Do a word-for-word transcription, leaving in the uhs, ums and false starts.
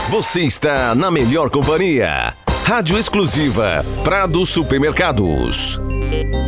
Você está na melhor companhia. Rádio exclusiva Prado Supermercados.